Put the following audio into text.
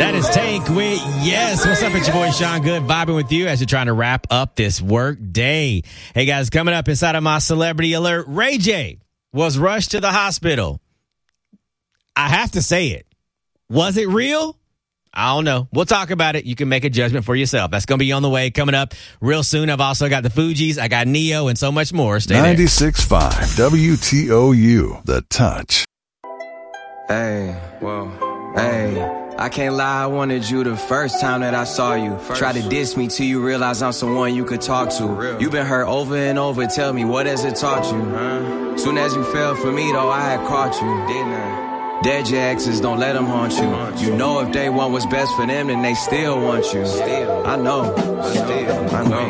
That is Take with Yes. What's up? It's your boy Sean Good vibing with you as you're trying to wrap up this work day. Hey guys, coming up inside of my celebrity alert, Ray J was rushed to the hospital. I have to say it. Was it real? I don't know. We'll talk about it. You can make a judgment for yourself. That's going to be on the way coming up real soon. I've also got the Fugees. I got Neo and so much more. Stay there. 96.5 WTOU, The Touch. Hey, whoa, hey. I can't lie, I wanted you the first time that I saw you. Try to diss me till you realize I'm someone you could talk to. You've been hurt over and over, tell me, what has it taught you? Soon as you fell for me, though, I had caught you, didn't I? Dead your exes, don't let them haunt you. You know if they want what's best for them, then they still want you. I know.